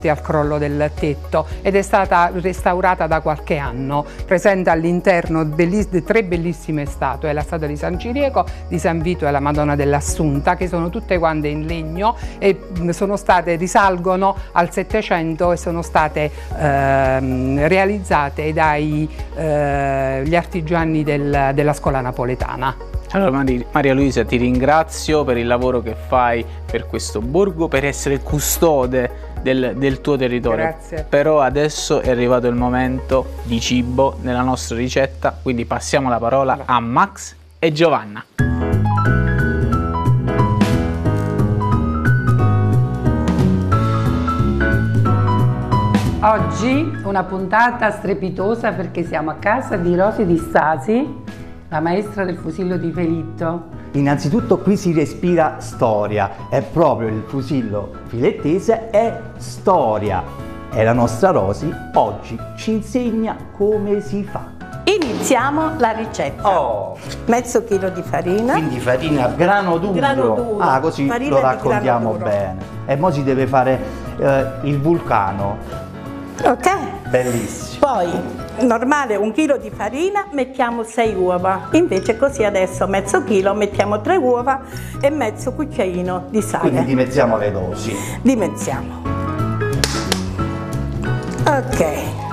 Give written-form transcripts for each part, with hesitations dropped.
al crollo del tetto ed è stata restaurata da qualche anno. Presenta all'interno tre bellissime statue, la statua di San Ciriaco, di San Vito e la Madonna dell'Assunta, che sono tutte quante in legno e risalgono al Settecento e sono state realizzate dagli artigiani della scuola napoletana. Allora Maria Luisa, ti ringrazio per il lavoro che fai per questo borgo, per essere il custode del tuo territorio. Grazie. Però adesso è arrivato il momento di cibo nella nostra ricetta, quindi passiamo la parola a Max e Giovanna. Oggi una puntata strepitosa perché siamo a casa di Rosy Di Stasi, la maestra del fusillo di Felitto. Innanzitutto qui si respira storia, è proprio il fusillo filettese è storia e la nostra Rosy oggi ci insegna come si fa. Iniziamo la ricetta. Mezzo chilo di farina. Quindi farina grano duro. Grano duro. Ah, così Farina lo di raccontiamo grano duro. bene. E mo si deve fare il vulcano. Ok. Bellissimo. Poi, normale 1 chilo di farina, mettiamo 6 uova. Invece così adesso mezzo chilo mettiamo 3 uova e mezzo cucchiaino di sale. Quindi dimezziamo le dosi. Dimezziamo. Ok.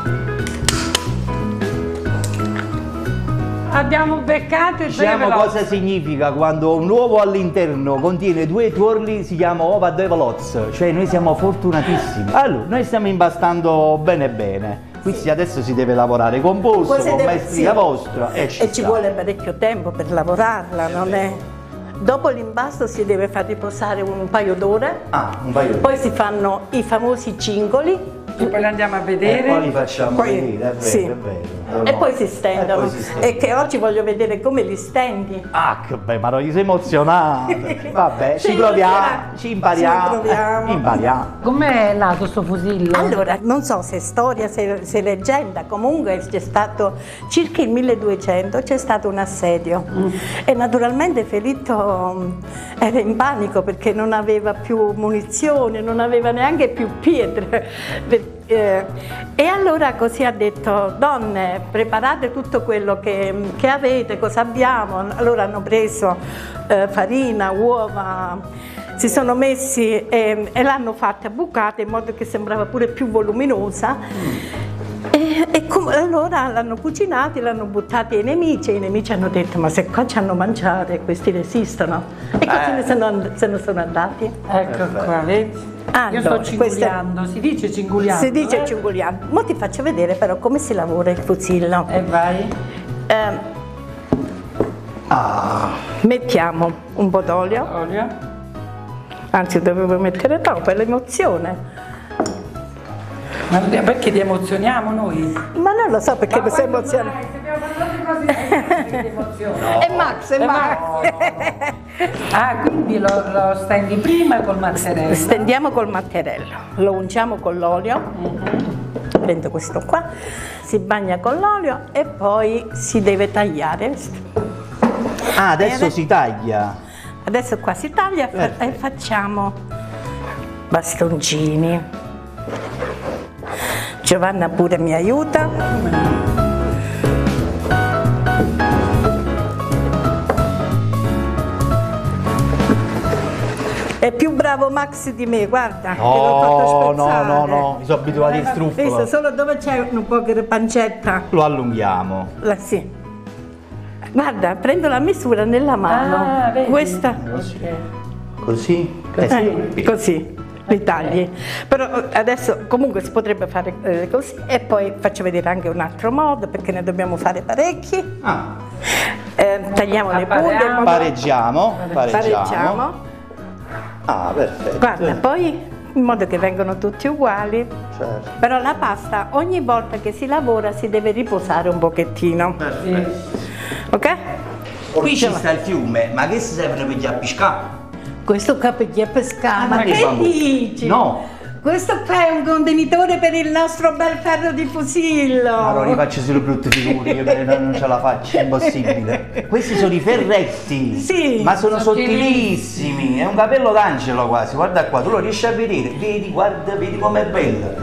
Abbiamo beccato il Diciamo cosa significa quando un uovo all'interno contiene 2 tuorli, si chiama uova de veloz, cioè noi siamo fortunatissimi. Allora, noi stiamo impastando bene bene. Quindi adesso si deve lavorare con polso, con maestria vostra e ci vuole parecchio tempo per lavorarla, non è? Dopo l'impasto si deve far riposare un paio d'ore. Un paio d'ore. Poi si fanno i famosi cingoli. E poi li andiamo a vedere. E poi li facciamo vedere, è vero, sì. è vero. E poi si stendono. E che oggi voglio vedere come li stendi. Ah, che bello, ma sei emozionata. Vabbè, ci proviamo, ci impariamo. Impariamo. Com'è nato sto fusillo? Allora, non so se è storia, se è leggenda, comunque c'è stato, circa il 1200, c'è stato un assedio. E naturalmente Felitto era in panico perché non aveva più munizioni, non aveva neanche più pietre. E allora così ha detto: donne, preparate tutto quello che avete, cosa abbiamo. Allora hanno preso farina, uova, si sono messi e l'hanno fatta bucata in modo che sembrava pure più voluminosa. Allora l'hanno cucinati, l'hanno buttati ai nemici e i nemici hanno detto: ma se qua ci hanno mangiato questi resistono. E così se ne sono andati. Ecco qua, vedi? Io sto cinguliando, si dice cinguliando? Si dice cinguliando. Ora ti faccio vedere però come si lavora il fusillo. E vai. Mettiamo un po' d'olio. Anzi, dovevo mettere troppo, è l'emozione. Ma perché ti emozioniamo noi? Ma non lo so perché mi si emoziona. È Max, è Max. Ah, quindi lo stendi prima col mattarello? Stendiamo col mattarello, lo unciamo con l'olio. Prendo questo qua, si bagna con l'olio e poi si deve tagliare. Adesso si taglia. Adesso qua si taglia e facciamo bastoncini. Giovanna pure mi aiuta. È più bravo Max di me, guarda. Che l'ho fatto spezzare. No, mi sono abituato a struffolo. Visto, solo dove c'è un po' di pancetta. Lo allunghiamo. Sì. Guarda, prendo la misura nella mano. Vedi? Questa. Così? Così. Li tagli. Però adesso comunque si potrebbe fare così e poi faccio vedere anche un altro modo perché ne dobbiamo fare parecchi. Tagliamo le punte. Pareggiamo. Perfetto. Guarda, poi in modo che vengano tutti uguali. Certo. Però la pasta ogni volta che si lavora si deve riposare un pochettino. Perfetto. Ok? Qui ci sta il fiume, ma che si serve per gli pescare? Questo qua per chi è pescato. Ma che dici? No, Questo qua è un contenitore per il nostro bel ferro di fusillo. Ma non li faccio solo brutte figure, io non ce la faccio, è impossibile. Questi sono i ferretti, Sì, ma sono sottilissimi, è un capello d'angelo quasi, guarda qua, tu lo riesci a vedere, vedi, guarda, vedi com'è bello.